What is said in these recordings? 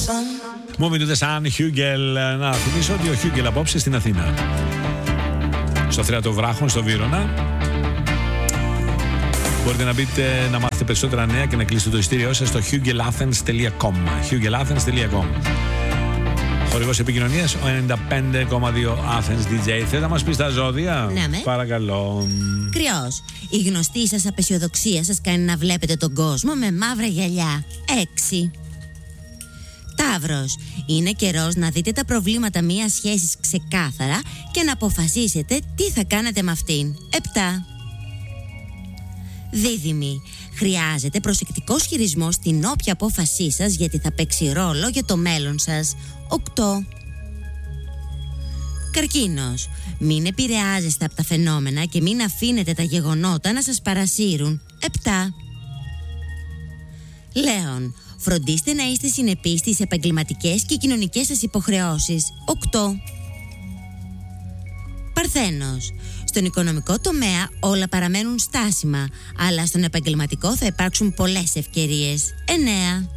Moving to the Sun, Hugel. Να θυμίσω ότι ο Hugel απόψε στην Αθήνα. Στο Θέατρο Βράχων, στο Βύρωνα. Μπορείτε να μπείτε να μάθετε περισσότερα νέα και να κλείσετε το ειστήριό σας στο hugelathens.com. hugelathens.com. Χορηγός επικοινωνίας, ο 95,2 Athens DJ. Θέλετε να μας πεις τα ζώδια? Ναι, παρακαλώ. Κρυός. Η γνωστή σας απεσιοδοξία σας κάνει να βλέπετε τον κόσμο με μαύρα γυαλιά. 6. Ταύρος. Είναι καιρός να δείτε τα προβλήματα μιας σχέσης ξεκάθαρα και να αποφασίσετε τι θα κάνετε με αυτήν. 7. Δίδυμοι. Χρειάζεται προσεκτικός χειρισμός στην όποια απόφασή σας, γιατί θα παίξει ρόλο για το μέλλον σας. 8. Καρκίνος. Μην επηρεάζεστε από τα φαινόμενα και μην αφήνετε τα γεγονότα να σας παρασύρουν. 7. Λέων. Φροντίστε να είστε συνεπείς στις επαγγελματικές και κοινωνικές σας υποχρεώσεις. 8. Παρθένος. Στον οικονομικό τομέα όλα παραμένουν στάσιμα, αλλά στον επαγγελματικό θα υπάρξουν πολλές ευκαιρίες. 9.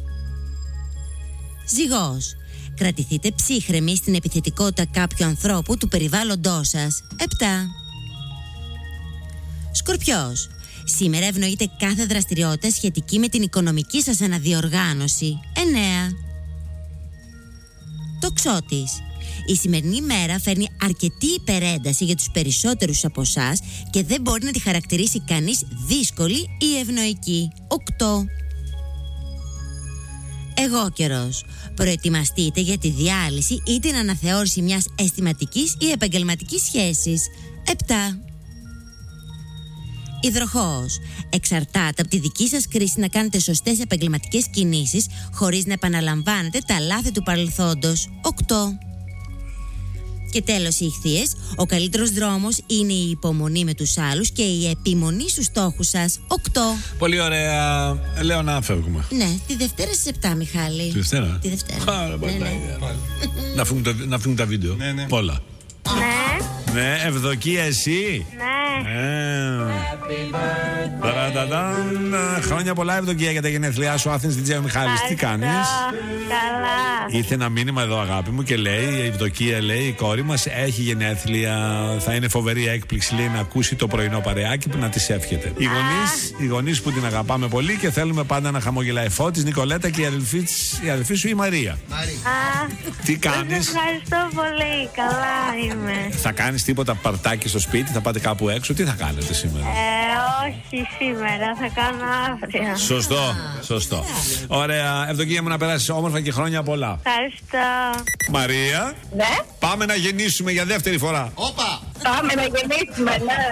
Ζυγός. Κρατηθείτε ψύχρεμοι στην επιθετικότητα κάποιου ανθρώπου του περιβάλλοντός σας. 7. Σκορπιός. Σήμερα ευνοείται κάθε δραστηριότητα σχετική με την οικονομική σας αναδιοργάνωση. 9. Τοξότης. Η σημερινή μέρα φέρνει αρκετή υπερένταση για τους περισσότερους από εσάς και δεν μπορεί να τη χαρακτηρίσει κανείς δύσκολη ή ευνοϊκή. 8. Αιγόκερος. Προετοιμαστείτε για τη διάλυση ή την αναθεώρηση μιας αισθηματικής ή επαγγελματικής σχέσης. 7. Υδροχόος. Εξαρτάται από τη δική σας κρίση να κάνετε σωστές επαγγελματικές κινήσεις χωρίς να επαναλαμβάνετε τα λάθη του παρελθόντος. 8. Και τέλος οι Ιχθύες. Ο καλύτερος δρόμος είναι η υπομονή με τους άλλους και η επιμονή στους στόχους σας. 8. Πολύ ωραία. Λέω να φεύγουμε. Ναι, τη Δευτέρα στις 7, Μιχάλη. Τη Δευτέρα? Τη Δευτέρα. Να φύγουν τα βίντεο. Ναι. Όλα. Ναι. Ναι, Ευδοκία εσύ. Ναι. Χρόνια πολλά, Ευδοκία, για τα γενέθλιά σου. Athens DJ ο Μιχάλης. Τι κάνεις? Καλά. Ήρθε ένα μήνυμα εδώ, αγάπη μου, και λέει, η Ευδοκία λέει, η κόρη μας έχει γενέθλια. Θα είναι φοβερή έκπληξη, λέει, να ακούσει το πρωινό παρεάκι που να της εύχεται. Οι γονείς που την αγαπάμε πολύ και θέλουμε πάντα να χαμογελάει. Φώτης, Νικολέτα και η αδελφή σου η Μαρία. Τι κάνεις? Ευχαριστώ πολύ. Καλά είμαι. Θα κάνεις τίποτα παρτάκι στο σπίτι, θα πάτε κάπου έξω, τι θα κάνετε σήμερα? Όχι σήμερα, θα κάνω αύριο. Σωστό. Ωραία, Ευδοκία μου, να περάσεις όμορφα και χρόνια πολλά. Ευχαριστώ. Μαρία, Ναι. πάμε να γεννήσουμε για δεύτερη φορά. Όπα! Πάμε να γεννήσουμε,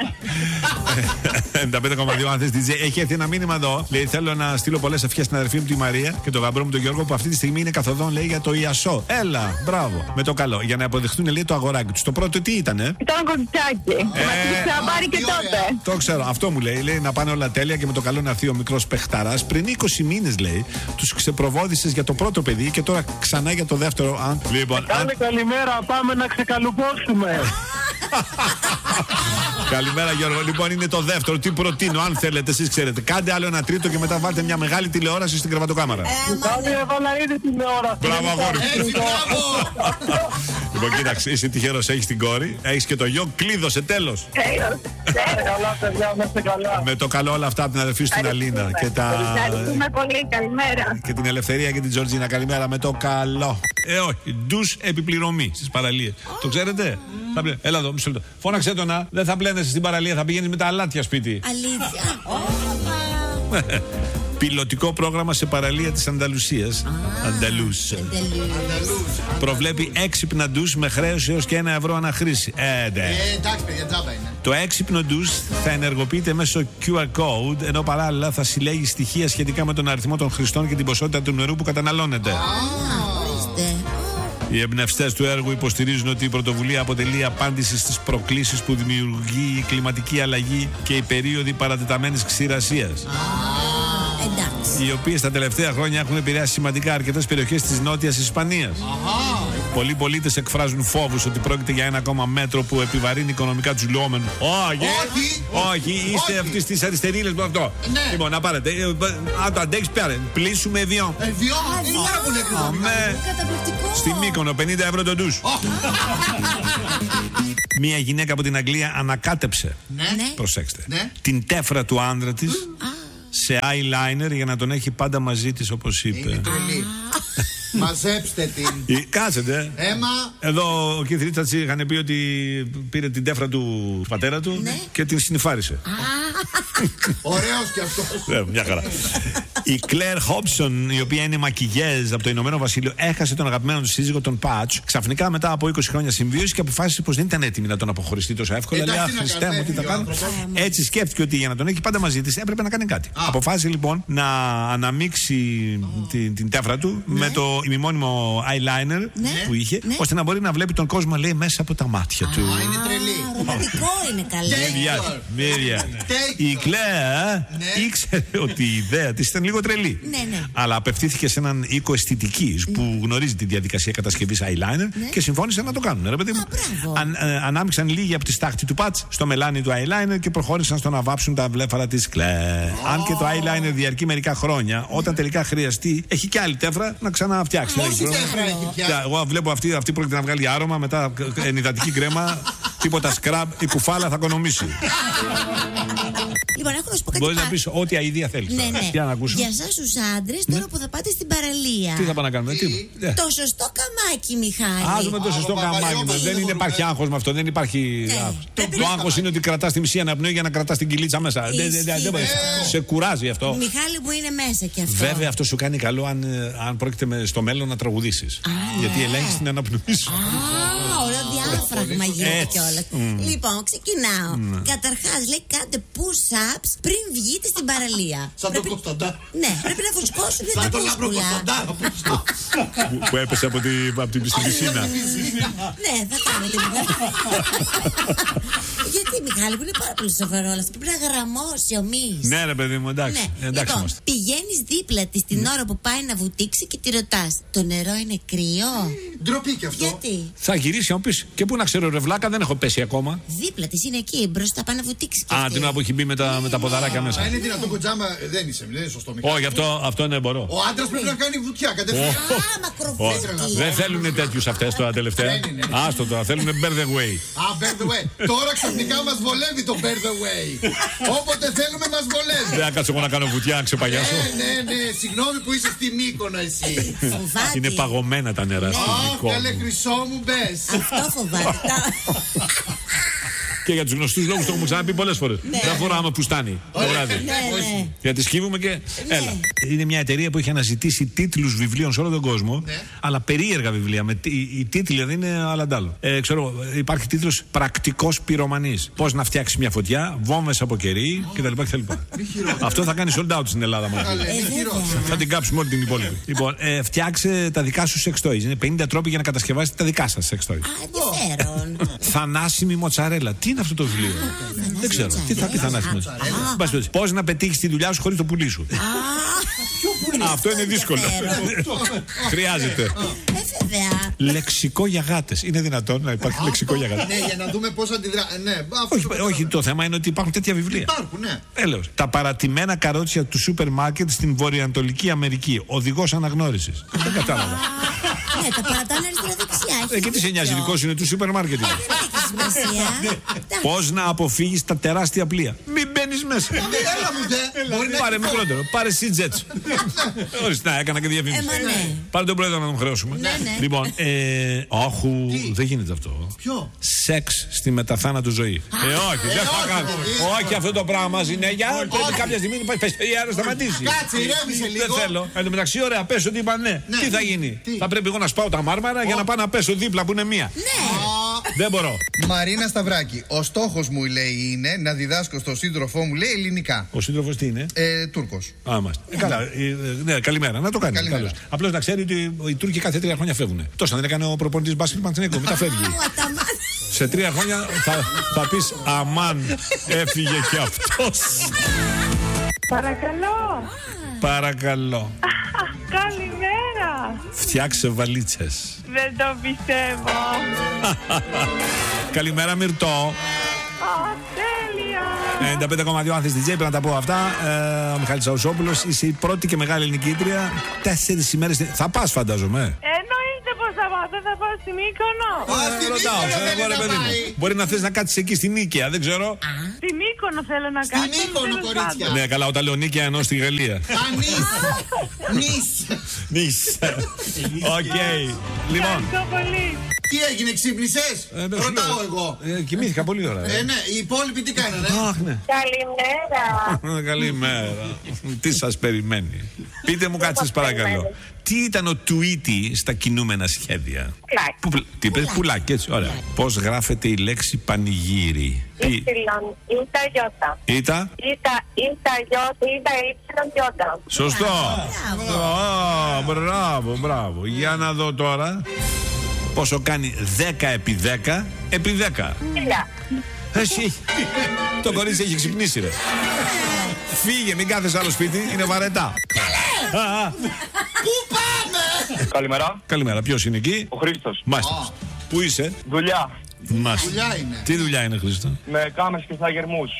ναι. 95,2 Athens DJ. Έχει έρθει ένα μήνυμα εδώ. Λέει: θέλω να στείλω πολλές ευχές στην αδερφή μου τη Μαρία και τον γαμπρό μου τον Γιώργο που αυτή τη στιγμή είναι καθοδόν, λέει, για το Ιασό. Έλα, μπράβο. Με το καλό. Για να αποδεχτούν, λέει, το αγοράκι του. Το πρώτο τι ήτανε? Ήταν κοριτσάκι. Μα το ξαναπάρει και τότε. Το ξέρω, αυτό μου λέει. Λέει να πάνε όλα τέλεια και με το καλό να έρθει ο μικρός παιχταράς. Πριν 20 μήνες, λέει, τους ξεπροβόδησες για το πρώτο παιδί και τώρα ξανά για το δεύτερο. Λοιπόν, καλημέρα, πάμε να ξεκαλουπώσουμε. Καλημέρα, Γιώργο. Λοιπόν, είναι το δεύτερο. Τι προτείνω, αν θέλετε, εσείς ξέρετε. Κάντε άλλο ένα τρίτο και μετά βάλτε μια μεγάλη τηλεόραση στην κρεβατοκάμαρα. Έβαλα ήδη τηλεόραση. Μπράβο, αγόρι. Λοιπόν, κοίταξε, είσαι τυχερός. Έχεις την κόρη, έχεις και το γιο. Κλείδωσε, τέλος. Καλά, παιδιά, να είστε καλά. Με το καλό όλα αυτά από την αδερφή σου την Αλίνα. Ευχαριστούμε πολύ. Καλημέρα. Και την Ελευθερία και την Τζορτζίνα. Καλημέρα, με το καλό. Όχι, ντους επιπληρωμή στις παραλίες. Το ξέρετε? Έλα εδώ, μισό λεπτό. Φώναξε το να. Δεν θα πλένεσαι στην παραλία, θα πηγαίνεις με τα αλάτια σπίτι. Αλήθεια. Πιλωτικό πρόγραμμα σε παραλία της Ανταλουσίας. Ανταλούς. Προβλέπει έξυπνα ντους με χρέος έως και 1 ευρώ ανά χρήση. Εντάξει, παιδιά, τζάμπα είναι. Το έξυπνο ντους θα ενεργοποιείται μέσω QR code, ενώ παράλληλα θα συλλέγει στοιχεία σχετικά με τον αριθμό των χρηστών και την ποσότητα του νερού που καταναλώνεται. Οι εμπνευστές του έργου υποστηρίζουν ότι η πρωτοβουλία αποτελεί απάντηση στις προκλήσεις που δημιουργεί η κλιματική αλλαγή και η περίοδοι παρατεταμένης ξηρασίας. Εντάξει. οι οποίες τα τελευταία χρόνια έχουν επηρεάσει σημαντικά αρκετές περιοχές της νότιας Ισπανίας. Πολλοί πολίτες εκφράζουν φόβους ότι πρόκειται για ένα ακόμα μέτρο που επιβαρύνει οικονομικά τους λιώμενους. Όχι, είστε αυτές τις αριστερίλες με αυτό. Λοιπόν, να πάρετε. Αν το αντέξεις, πάρε. Πλήσουμε Εβιόν. Είναι πάρα πολύ Καταπληκτικό. Στη Μύκονο, 50 ευρώ το ντους. Μία γυναίκα από την Αγγλία ανακάτεψε. Ναι. Προσέξτε. Ναι. Την τέφρα του άντρα της σε eyeliner για να τον έχει πάντα μαζί της, όπως είπε. Είναι τρελή. Μαζέψτε την. Κάτσετε. Έμα. Εδώ ο Keith Richards είχαν πει ότι πήρε την τέφρα του πατέρα του και την συνυφάρισε. Ωραίος κι αυτός. Μια χαρά. Η Claire Hobson, η οποία είναι μακιγιέζ από το Ηνωμένο Βασίλειο, έχασε τον αγαπημένο του σύζυγο, τον Patch, ξαφνικά μετά από 20 χρόνια συμβίωση και αποφάσισε πως δεν ήταν έτοιμη να τον αποχωριστεί τόσο εύκολα. Λέει, Χριστέ μου, τι θα κάνω. Έτσι σκέφτηκε ότι για να τον έχει πάντα μαζί της έπρεπε να κάνει κάτι. Αποφάσισε λοιπόν να αναμίξει την τέφρα του με το ημιμόνιμο eyeliner που είχε, ώστε να μπορεί να βλέπει τον κόσμο, λέει, μέσα από τα μάτια του. Είναι τρελή. Ρομαντικό είναι καλό. Η Κλέα ήξερε ότι η ιδέα της ήταν λίγο τρελή. Αλλά απευθύνθηκε σε έναν οίκο αισθητικής που γνωρίζει τη διαδικασία κατασκευής eyeliner και συμφώνησε να το κάνουν. Ρε παιδί μου. Ανάμειξαν λίγοι από τη στάχτη του Πατς στο μελάνι του eyeliner και προχώρησαν στο να βάψουν τα βλέφαρα της Κλέα. Αν και το eyeliner διαρκεί μερικά χρόνια, όταν τελικά χρειαστεί, έχει και άλλη τέφρα να ξαναφτιάξει. Πόση τέφρα έχει πια? Εγώ βλέπω αυτή πρόκειται να βγάλει άρωμα, μετά ενυδατική κρέμα, τίποτα σκραμπ, η κουφάλα θα οικονομήσει. Λοιπόν, έχω να σου πω κάτι. Μπορείς να πεις ό,τι αηδία θέλεις. Ναι. Για να ακούσω. Για εσάς τους άντρες, τώρα που θα πάτε στην παραλία. Τι θα πάμε να κάνουμε, Το σωστό καμάκι, Μιχάλη. Άζουμε το σωστό καμάκι μας. Δεν υπάρχει άγχος με αυτό. Δεν υπάρχει. Το άγχος είναι ότι κρατάς τη μισή αναπνοή για να κρατάς την κυλίτσα μέσα. Σε κουράζει αυτό. Μιχάλη μου είναι μέσα κι αυτό. Βέβαια, αυτό σου κάνει καλό αν πρόκειται στο μέλλον να τραγουδήσεις. Γιατί ελέγχεις την αναπνοή σου. Ωραίο διάφραγμα γίνεται κιόλας. Λοιπόν, ξεκινάω. Καταρχάς, λέει, κάντε push-ups πριν βγείτε στην παραλία. Σαν τον Κωνσταντά. Ναι, πρέπει να φουσκώσετε τα Σαν τον Λάμπρο μούσκουλα. Κωνσταντά. Που έπεσε από την πισίνα. Ναι, θα κάνετε. Γιατί, Μιχάλη, που είναι πάρα πολύ σοβαρό όλα αυτά. Πρέπει να γραμμώσει ο μυς. Ναι, ρε παιδί μου, εντάξει. Λοιπόν, πηγαίνεις δίπλα της την ώρα που πάει να βουτήξει και τη ρωτάς, το νερό είναι κρύο? Ντροπή κι αυτό. Γιατί? Θα γυρίσει να μου πεις, και πού να ξέρω, ρε βλάκα, δεν έχω πέσει ακόμα. Δίπλα της είναι εκεί, μπροστά πάει να βουτήξει. Την ώρα που έχει μπει με τα ποδαράκια μέσα. Είναι δυνατό κοντζάμα, δεν είναι σωστό. Όχι, αυτό είναι μπορώ. Ο άντρας πρέπει να κάνει βουτιά κατευθείαν. Μακροβούτυ. Δεν θέλουν τέτοιους αυτές τώρα τελευταία. Άστο τώρα, θέλουν bear the way. Bear the way. Τώρα ξαφνικά μας βολεύει το bear the way. Όποτε θέλουμε μας βολεύει. Δεν κάτσω εγώ να κάνω βουτιά, να ξεπαγιάσω. Ναι, συγγνώμη που είσαι στη Μύκονο εσύ. Είναι παγωμένα τα νερά στη Μύκονο. Καλέ χρυσό μου μπες. Αυτό φοβάται. Και για τους γνωστούς λόγους το έχουμε ξαναπεί πολλές φορές. Δεν φοράμε πουστάνι το βράδυ. Γιατί σκύβουμε και. Έλα. Είναι μια εταιρεία που έχει αναζητήσει τίτλους βιβλίων σε όλο τον κόσμο, αλλά περίεργα βιβλία. Οι τίτλοι δεν είναι αλλαντάλλο. Ξέρω, υπάρχει τίτλος Πρακτικός πυρομανής. Πώς να φτιάξει μια φωτιά, βόμβες από κερί κτλ. Αυτό θα κάνει sold out στην Ελλάδα μαζί. Θα την κάψουμε όλη την υπόλοιπη. Λοιπόν, φτιάξε τα δικά σου σεξ toys. Είναι 50 τρόποι για να κατασκευάσετε τα δικά σας σεξ toys. Ενδιαφέρον. Θανάσιμη μοτσαρέλα. Τι είναι αυτό το βιβλίο? Δεν ξέρω. Τι θα πει θανάσιμη μοτσαρέλα? Πώς να πετύχεις τη δουλειά σου χωρίς το πουλί σου? Αυτό είναι δύσκολο. Χρειάζεται. Λεξικό για γάτες. Είναι δυνατόν να υπάρχει λεξικό για γάτες? Ναι, για να δούμε πώς αντιδρά. Όχι, το θέμα είναι ότι υπάρχουν τέτοια βιβλία. Υπάρχουν, ναι. Έλεος. Τα παρατημένα καρότσια του σούπερ μάρκετ στην βορειοανατολική Αμερική. Οδηγός αναγνώρισης. Δεν κατάλαβα. Ναι, τα παρατάνε αριστερά-δεξιά. Και τι σε νοιάζει, δικός είναι του σούπερ μάρκετ. Πώς να αποφύγεις τα τεράστια πλοία? Μην μπαίνεις μέσα. Πάρε μικρότερο. Πάρε Sea-Jets. Ορίστε, να έκανα και διαφήμιση. Πάρε τον πρόεδρο να τον χρεώσουμε. Λοιπόν, δεν γίνεται αυτό. Ποιο? Σεξ στη μεταθάνατο ζωή. Όχι, δεν θα κάνω. Όχι αυτό το πράγμα, Ζηνέγια. Πρέπει κάποια στιγμή να πες να σταματήσει. Κάτσε, ηρέμησε λίγο. Δεν θέλω. Εν τω μεταξύ, ωραία, πες ότι είπα ναι. Τι θα γίνει? Θα πρέπει εγώ να σπάω τα μάρμαρα για να πάω να πέσω δίπλα που είναι μία. Δεν μπορώ. Μαρίνα Σταυράκη, ο στόχος μου, λέει, είναι να διδάσκω στον σύντροφό μου, λέει, ελληνικά. Ο σύντροφος τι είναι? Τούρκος. Καλά. Ναι, καλημέρα. Να το κάνει. Απλώς να ξέρει ότι οι Τούρκοι κάθε 3 χρόνια φεύγουν. Τόσο δεν έκανε ο προπονητής μπάσκετ Παναθηναϊκού. Μετά φεύγει. Σε 3 χρόνια θα πεις αμάν, έφυγε και αυτός. Παρακαλώ. Παρακαλώ. Καλημέρα. Φτιάξε βαλίτσες. Δεν το πιστεύω. Καλημέρα Μυρτώ. Τέλεια. 95,2 Άνθης DJ, πρέπει να τα πω αυτά. Ο Μιχάλης Αουσόπουλος, είσαι η πρώτη και μεγάλη νικήτρια. 4 ημέρες. Θα πας, φαντάζομαι. Εννοείται πως θα πάω. Δεν θα πάω στην Μύκονο. Μπορεί να θες να κάτσεις εκεί στην Νίκαια, δεν ξέρω. Στην Μύκονο θέλω να κάτσω. Στην Μύκονο, κορίτσια. Ναι, καλά, όταν λέω Νίκαια εννοώ στη Γαλλία. Νις. Οκ. Λοιπόν. Ευχαριστώ πολύ. Τι έγινε, ξύπνησες? Ρωτάω εγώ. Κοιμήθηκα πολύ ώρα. Ναι, οι υπόλοιποι τι κάνανε? Αχ, ναι. Καλημέρα. Καλημέρα. Τι σας περιμένει? Πείτε μου κάτι σας παρακαλώ. Τι ήταν ο Tweety στα κινούμενα σχέδια? Πουλάκι. Τι είπες? Πουλάκι, έτσι, ωραία. Πώς γράφεται η λέξη πανηγύρι? Ήτα. Σωστό. Μπράβο. Για να δω τώρα. Πόσο κάνει 10 επί 10 επί 10? Εσύ. Το κορίτσι έχει ξυπνήσει, ρε. Φύγε, μην κάθεσαι άλλο σπίτι, είναι βαρετά. Πού πάμε? Καλημέρα. Καλημέρα, ποιος είναι εκεί? Ο Χρήστος. Μάλιστα. Πού είσαι? Δουλειά. Μάλιστα. Δουλειά είναι. Τι δουλειά είναι, Χρήστο? Με κάμες και θαγερμούς.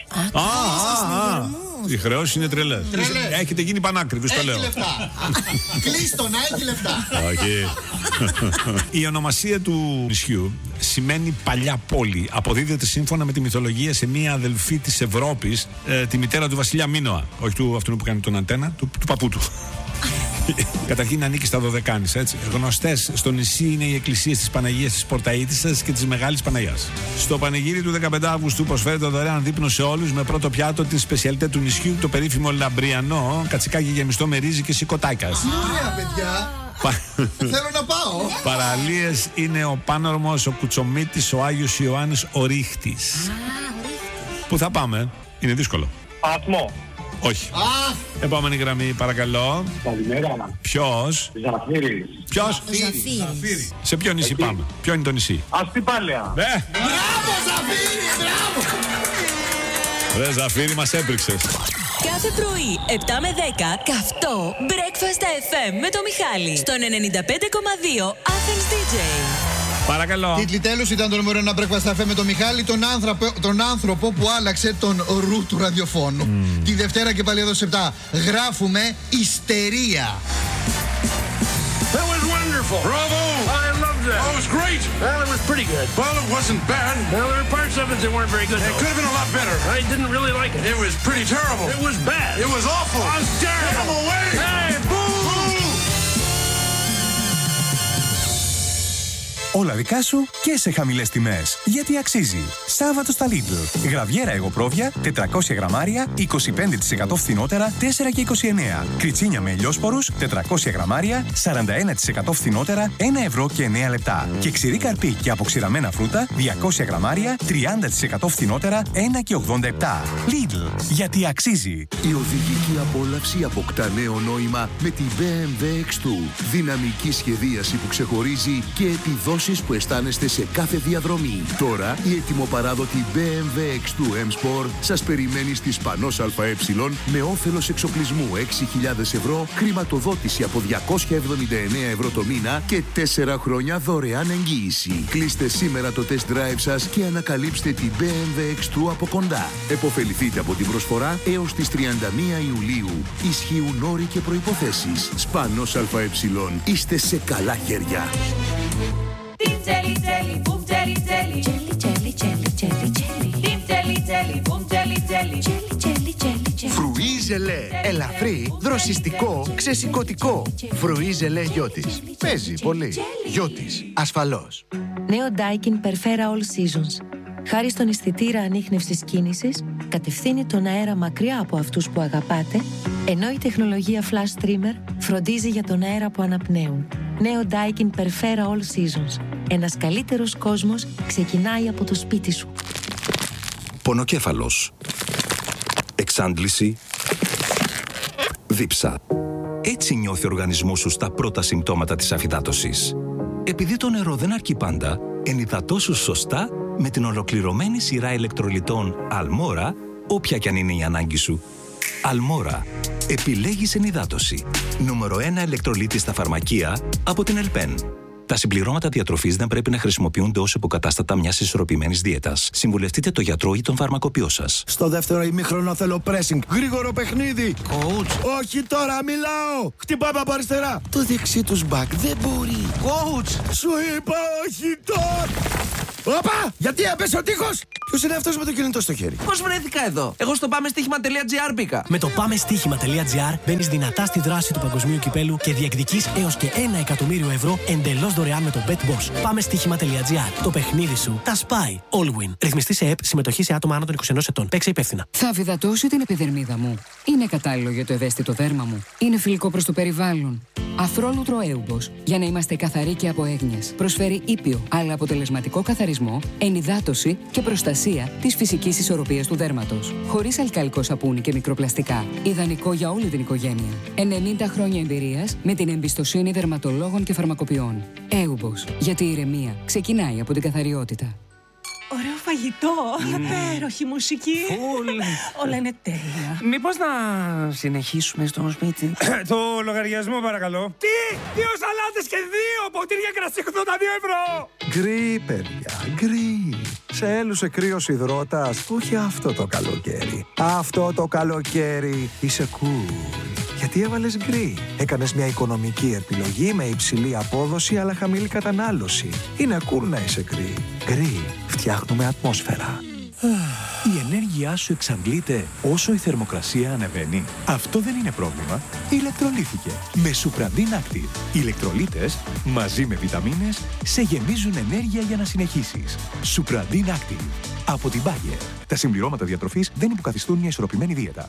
Οι χρεώσεις είναι τρελές. Έχετε γίνει πανάκριβοι, το λέω. Έχει λεφτά. Κλείστο να έχει λεφτά. Όχι. Η ονομασία του νησιού σημαίνει παλιά πόλη. Αποδίδεται σύμφωνα με τη μυθολογία σε μία αδελφή της Ευρώπης, τη μητέρα του βασιλιά Μίνωα. Όχι του αυτού που κάνει τον αντένα, του παππού του. Καταρχήν ανήκει στα Δωδεκάνησα, έτσι. Γνωστές στο νησί είναι οι εκκλησίες της Παναγίας της Πορταΐτισσας και της Μεγάλης Παναγιάς. Στο πανηγύρι του 15 Αυγούστου προσφέρεται δωρεάν δείπνο σε όλους με πρώτο πιάτο την σπεσιαλιτέ του νησιού, το περίφημο λαμπριανό, κατσικάκι γεμιστό με ρύζι και σικοτάκια. Ωραία, παιδιά. Θέλω να πάω. Παραλίες είναι ο Πάνορμος, ο Κουτσομίτης, ο Άγιος Ιωάννης, ο Ρίχτης. Πού θα πάμε? Είναι δύσκολο. Ατμό. Όχι. Επόμενη γραμμή, παρακαλώ. Καλημέρα. Ποιος? Ζαφύρης. Ποιος? Ζαφύρης. Σε ποιο νησί πάμε? Ποιο είναι το νησί? Αστυπάλαια. Μπράβο, Ζαφύρη, μπράβο. Ρε Ζαφύρη, μας έπριξες. Κάθε πρωί, 7 με 10, καυτό Breakfast FM με το Μιχάλη. Στον 95,2 Athens DJ. Παρακαλώ. Τίτλοι τέλους ήταν το νούμερο 1 Breakfast FM με τον Μιχάλη, τον άνθρωπο που άλλαξε τον ρου του ραδιοφώνου. Τη Δευτέρα και πάλι εδώ σε 7 γράφουμε ιστερία. That was wonderful. Bravo! I loved that. Oh, it was great. Well, it was pretty good. Well, it wasn't bad. Well, there were parts of it that weren't very good. It could have been a lot better. I didn't really like it. It was pretty terrible. It was bad. It was awful. It was terrible. Get him away! Hey, boo! Όλα δικά σου και σε χαμηλές τιμές. Γιατί αξίζει. Σάββατο στα Lidl. Γραβιέρα εγωπρόβια, 400 γραμμάρια, 25% φθηνότερα, 4 και 29. Κριτσίνια με ελιόσπορους, 400 γραμμάρια, 41% φθηνότερα, 1 ευρώ και 9 λεπτά. Και ξηρή καρπί και αποξηραμένα φρούτα, 200 γραμμάρια, 30% φθηνότερα, 1 και 87. Lidl. Γιατί αξίζει. Η οδηγική απόλαυση αποκτά νέο νόημα με τη BMW X2. Δυναμική σχεδίαση που ξεχωρίζει και επιδόσεις που αισθάνεστε σε κάθε διαδρομή. Τώρα η ετοιμοπαράδοτη BMW X2 M Sport σας περιμένει στη Σπανός ΑΕ με όφελος εξοπλισμού 6.000 ευρώ, χρηματοδότηση από 279 ευρώ το μήνα και 4 χρόνια δωρεάν εγγύηση. Κλείστε σήμερα το test drive σας και ανακαλύψτε την BMW X2 από κοντά. Εποφεληθείτε από την προσφορά έως τις 31 Ιουλίου. Ισχύουν όροι και προϋποθέσεις. Σπανός ΑΕ. Είστε σε καλά χέρια. Jelly, jelly, boom, jelly, jelly. Jelly, jelly, jelly, jelly, jelly. Jelly, jelly, boom, jelly, jelly. Jelly, jelly, jelly, jelly. Φρουί ζελέ. Ελαφρύ, δροσιστικό, ξεσηκωτικό. Φρουί ζελέ Γιώτης. Παίζει πολύ. Γιώτης, ασφαλώς. Νέο Daikin Perfera All Seasons. Χάρη στον αισθητήρα ανίχνευσης κίνησης, κατευθύνει τον αέρα μακριά από αυτούς που αγαπάτε, ενώ η τεχνολογία Flash Streamer φροντίζει για τον αέρα που αναπνέουν. Νέο Daikin Perfera All Seasons. Ένας καλύτερος κόσμος ξεκινάει από το σπίτι σου. Πονοκέφαλος. Εξάντληση. Δίψα. Έτσι νιώθει ο οργανισμός σου στα πρώτα συμπτώματα της αφυδάτωσης. Επειδή το νερό δεν αρκεί πάντα, ενυδατώσου σωστά με την ολοκληρωμένη σειρά ηλεκτρολιτών Αλμόρα, όποια κι αν είναι η ανάγκη σου. Αλμόρα. Επιλέγεις ενυδάτωση. Νούμερο 1 ηλεκτρολίτης στα φαρμακεία από την Ελπέν. Τα συμπληρώματα διατροφής δεν πρέπει να χρησιμοποιούνται ως υποκατάστατα μιας ισορροπημένης δίαιτας. Συμβουλευτείτε τον γιατρό ή τον φαρμακοποιό σας. Στο δεύτερο ημίχρονο θέλω pressing. Γρήγορο παιχνίδι. Coach. Όχι τώρα, μιλάω. Χτυπάμε από αριστερά. Το δεξί τους μπακ δεν μπορεί. Coach. Σου είπα όχι τώρα. Όπα! Γιατί έπεσε ο τείχος! Ποιος είναι αυτός με το κινητό στο χέρι? Πώς βρέθηκα εδώ? Εγώ στο πάμεστίχημα.gr μπήκα. Με το πάμεστίχημα.gr μπαίνεις δυνατά στη δράση του παγκοσμίου κυπέλου και διεκδικείς έως και 1 εκατομμύριο ευρώ εντελώς δωρεάν με το BetBoss. Πάμεστίχημα.gr. Το παιχνίδι σου τα σπάει. All win. Ρυθμιστή σε ΕΠ, συμμετοχή σε άτομα άνω των 21 ετών. Παίξε υπεύθυνα. Θα βιδατώσει την επιδερμίδα μου. Είναι κατάλληλο για το ευαίσθητο δέρμα μου. Είναι φιλικό προς το περιβάλλον. Αφρόλουτρο Έουμπος. Για να είμαστε καθαροί και από έγνοιες. Προσφέρει ήπιο, αλλά αποτελεσματικό καθαρισμό, ενυδάτωση και προστασία της φυσικής ισορροπίας του δέρματος. Χωρίς αλκαλικό σαπούνι και μικροπλαστικά. Ιδανικό για όλη την οικογένεια. 90 χρόνια εμπειρίας με την εμπιστοσύνη δερματολόγων και φαρμακοποιών. Έουμπος. Γιατί η ηρεμία ξεκινάει από την καθαριότητα. Ωραίο φαγητό, υπέροχη μουσική. Όλα είναι τέλεια. Μήπως να συνεχίσουμε στο σπίτι? Το λογαριασμό παρακαλώ. Τι! 2 σαλάτες και 2 ποτήρια κρασί 82 ευρώ! Γκρι, παιδιά, γκρι. Σε έλουσε κρύος υδρότας, όχι αυτό το καλοκαίρι. Αυτό το καλοκαίρι είσαι cool. Γιατί έβαλες γκρι. Έκανες μια οικονομική επιλογή με υψηλή απόδοση αλλά χαμηλή κατανάλωση. Είναι cool να είσαι γκρι. Γκρι. Φτιάχνουμε ατμόσφαιρα. Η ενέργειά σου εξαντλείται όσο η θερμοκρασία ανεβαίνει. Αυτό δεν είναι πρόβλημα. Ηλεκτρολύθηκε με Supradin Active. Οι ηλεκτρολίτες μαζί με βιταμίνες σε γεμίζουν ενέργεια για να συνεχίσεις. Supradin Active. Από την Bayer. Τα συμπληρώματα διατροφής δεν υποκαθιστούν μια ισορροπημένη δίαιτα.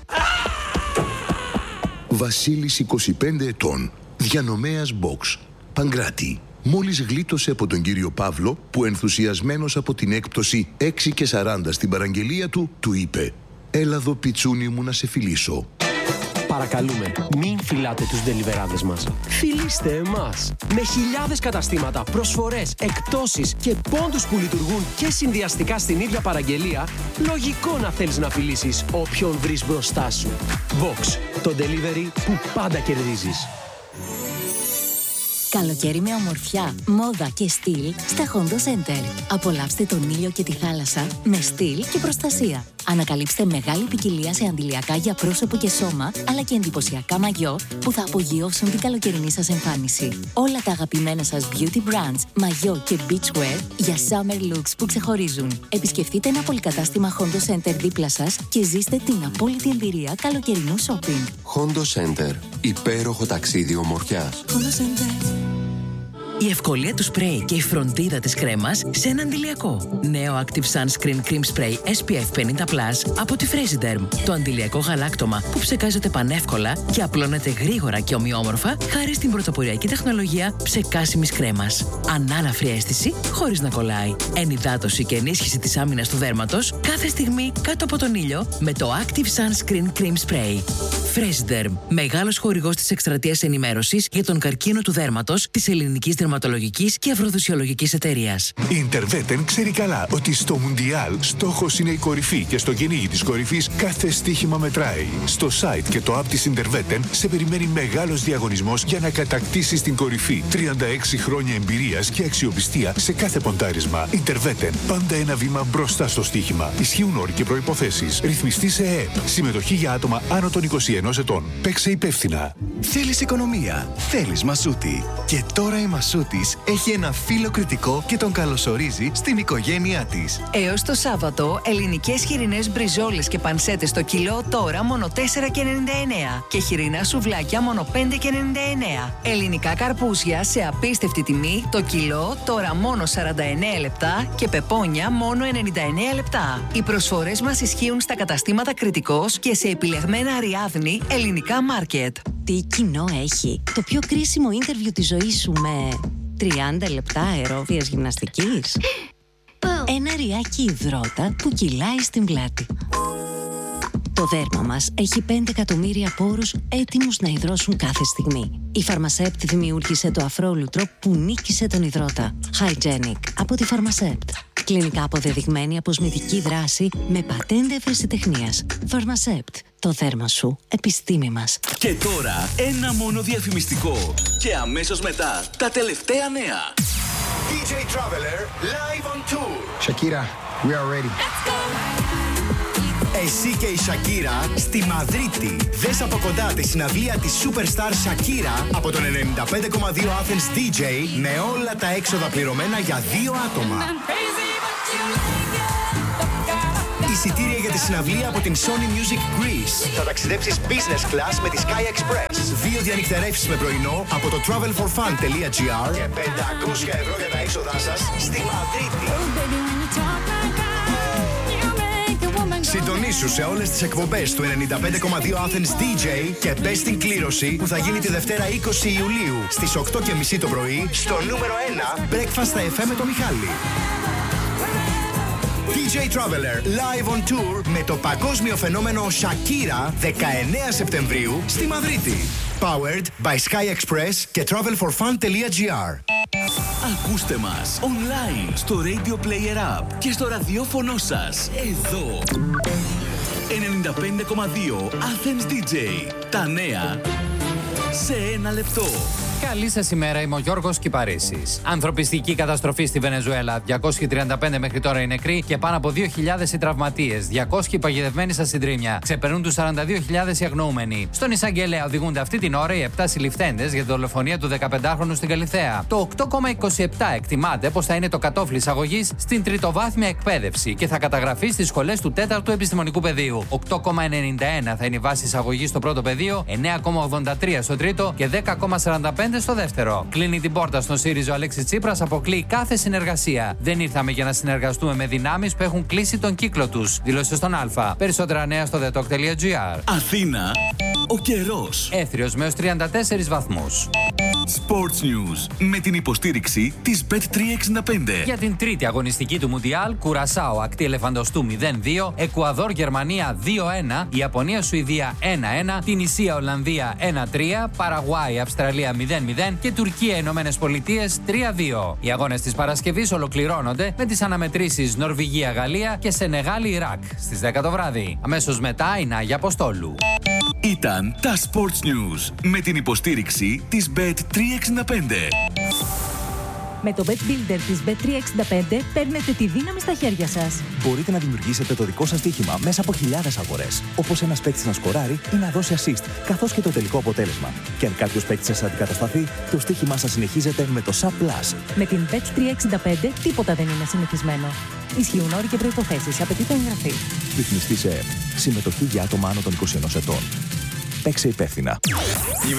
Βασίλης 25 ετών. Διανομέας Box. Παγκράτη. Μόλις γλίτωσε από τον κύριο Παύλο που ενθουσιασμένος από την έκπτωση 6 και 40 στην παραγγελία του, του είπε «Έλα εδώ πιτσούνι μου να σε φιλήσω». Παρακαλούμε, μην φυλάτε τους ντελιβεράδες μας. Φιλήστε εμάς. Με χιλιάδες καταστήματα, προσφορές, εκπτώσεις και πόντους που λειτουργούν και συνδυαστικά στην ίδια παραγγελία, λογικό να θέλεις να φιλήσεις όποιον βρεις μπροστά σου. Box, το delivery που πάντα κερδίζεις. Καλοκαίρι με ομορφιά, μόδα και στυλ στα Hondo Center. Απολαύστε τον ήλιο και τη θάλασσα με στυλ και προστασία. Ανακαλύψτε μεγάλη ποικιλία σε αντιλιακά για πρόσωπο και σώμα, αλλά και εντυπωσιακά μαγιό που θα απογειώσουν την καλοκαιρινή σας εμφάνιση. Όλα τα αγαπημένα σας beauty brands, μαγιό και beachwear για summer looks που ξεχωρίζουν. Επισκεφτείτε ένα πολυκατάστημα Hondo Center δίπλα σας και ζήστε την απόλυτη εμπειρία καλοκαιρινού shopping. Hondo Center. Υπέροχο ταξίδι ομορφιάς. Hondo Center. Η ευκολία του σπρέι και η φροντίδα της κρέμας σε ένα αντιλιακό. Νέο Active Sunscreen Cream Spray SPF 50+ από τη Fresiderm. Το αντιλιακό γαλάκτωμα που ψεκάζεται πανεύκολα και απλώνεται γρήγορα και ομοιόμορφα χάρη στην πρωτοποριακή τεχνολογία ψεκάσιμης κρέμας. Ανάλαφρη αίσθηση χωρίς να κολλάει. Ενυδάτωση και ενίσχυση της άμυνας του δέρματος κάθε στιγμή κάτω από τον ήλιο με το Active Sunscreen Cream Spray. Fresiderm, μεγάλος χορηγός της εκστρατείας ενημέρωσης για τον καρκίνο του δέρματος της ελληνικής δερματολογικής και αφροδισιολογικής εταιρείας. Η Interveten ξέρει καλά ότι στο Μουντιάλ στόχος είναι η κορυφή και στο κυνήγι της κορυφής κάθε στοίχημα μετράει. Στο site και το app της Interveten σε περιμένει μεγάλος διαγωνισμός για να κατακτήσεις την κορυφή. 36 χρόνια εμπειρίας και αξιοπιστία σε κάθε ποντάρισμα. Interveten, πάντα ένα βήμα μπροστά στο στοίχημα. Ισχύουν όροι και προϋποθέσεις. Ρυθμιστή σε ΕΕΠ. Συμμετοχή για άτομα άνω των 21 ετών. Παίξε υπεύθυνα. Θέλεις οικονομία. Θέλεις Μασούτη. Και τώρα η Μασούτης έχει ένα φίλο κριτικό και τον καλωσορίζει στην οικογένειά της. Έως το Σάββατο, ελληνικές χοιρινές μπριζόλες και πανσέτες στο κιλό τώρα μόνο 4,99 και χοιρινά σουβλάκια μόνο 5,99. Ελληνικά καρπούζια σε απίστευτη τιμή το κιλό τώρα μόνο 49 λεπτά και πεπόνια μόνο 99 λεπτά. Οι προσφορές μας ισχύουν στα καταστήματα Κριτικός και σε επιλεγμένα Αριάδνη ελληνικά μάρκετ. Τι κοινό έχει το πιο κρίσιμο ίντερβιου της ζωής σου με 30 λεπτά αερόβιας γυμναστικής? Ένα ριάκι υδρότα που κυλάει στην πλάτη. Το δέρμα μας έχει 5 εκατομμύρια πόρους έτοιμους να υδρώσουν κάθε στιγμή. Η Pharmacept δημιούργησε το αφρόλουτρο που νίκησε τον υδρότα. Hygienic από τη Pharmacept. Κλινικά αποδεδειγμένη αποσμητική δράση με πατέντα ευρεσιτεχνίας. Φαρμασέπτ. Το δέρμα σου, επιστήμη μας. Και τώρα ένα μόνο διαφημιστικό. Και αμέσως μετά τα τελευταία νέα. DJ Traveler live on tour. Shakira, we are ready. Εσύ και η Shakira στη Μαδρίτη. Δες από κοντά τη συναυλία της Superstar Shakira από τον 95,2 Athens DJ με όλα τα έξοδα πληρωμένα για 2 άτομα. Εισιτήρια για τη συναυλία από την Sony Music Greece. Θα ταξιδέψεις business class με τη Sky Express. 2 διανυκτερεύσεις με πρωινό από το travelforfun.gr και 500 ευρώ για τα έξοδά σας στη Μαδρίτη. Συντονίσου σε όλες τις εκπομπές του 95,2 Athens DJ και μπες στην κλήρωση που θα γίνει τη Δευτέρα 20 Ιουλίου στις 8:30 το πρωί στο νούμερο 1 Breakfast FM με το Μιχάλη. DJ Traveler live on tour με το παγκόσμιο φαινόμενο Shakira 19 Σεπτεμβρίου στη Μαδρίτη. Powered by Sky Express και travelforfun.gr. Ακούστε μας online στο Radio Player App και στο ραδιόφωνο σας εδώ. 95,2 Athens DJ. Τα νέα σε 1 λεπτό. Καλή σας ημέρα, είμαι ο Γιώργος Κυπαρίσης. Ανθρωπιστική καταστροφή στη Βενεζουέλα. 235 μέχρι τώρα οι νεκροί και πάνω από 2.000 οι τραυματίες. 200 οι παγιδευμένοι στα συντρίμμια. Ξεπερνούν τους 42.000 οι αγνοούμενοι. Στον εισαγγελέα οδηγούνται αυτή την ώρα οι 7 συλληφθέντες για τη δολοφονία του 15χρονου στην Καλιθέα. Το 8,27 εκτιμάται πως θα είναι το κατόφλι εισαγωγής στην τριτοβάθμια εκπαίδευση και θα καταγραφεί στις σχολές του 4ου επιστημονικού πεδίου. 8,91 θα είναι η βάση εισαγωγής στο πρώτο πεδίο, 9,83 στο τρίτο και 10,45 στο δεύτερο. Κλείνει την πόρτα στον ΣΥΡΙΖΑ ο Αλέξης Τσίπρας, αποκλείει κάθε συνεργασία. Δεν ήρθαμε για να συνεργαστούμε με δυνάμεις που έχουν κλείσει τον κύκλο τους, δήλωσε στον Α. Περισσότερα νέα στο thetalk.gr. Αθήνα, ο καιρός. Έθριος με ως 34 βαθμούς. Sports News με την υποστήριξη της Bet365. Για την τρίτη αγωνιστική του Μουντιάλ, Κουρασάο ακτή ελεφαντοστού 0-2, Εκουαδόρ Γερμανία 2-1, Ιαπωνία Σουηδία 1-1, Τινησία Ολλανδία 1-3, Παραγουάη Αυστραλία 0-0 και Τουρκία Ηνωμένες Πολιτείες 3-2. Οι αγώνες της Παρασκευής ολοκληρώνονται με τις αναμετρήσεις Νορβηγία Γαλλία και Σενεγάλη Ιράκ στις 10 το βράδυ. Αμέσως μετά η Νάγια Αποστόλου. Ήταν τα Sports News με την υποστήριξη της Bet365. Με το Bet Builder της Bet365 παίρνετε τη δύναμη στα χέρια σας. Μπορείτε να δημιουργήσετε το δικό σας στοίχημα μέσα από χιλιάδες αγορές. Όπως ένας παίκτης να σκοράρει ή να δώσει assist, καθώς και το τελικό αποτέλεσμα. Και αν κάποιος παίκτης σας αντικατασταθεί, το στοίχημά σας συνεχίζεται με το SAP Plus. Με την Bet365 τίποτα δεν είναι συνηθισμένο. Ισχύουν όροι και προϋποθέσεις. Απαιτείται εγγραφή. Ρυθμιστή σε ΕΕΠ. Συμμετοχή για άτομα άνω των 21 ετών. Παίξε υπεύθυνα. Η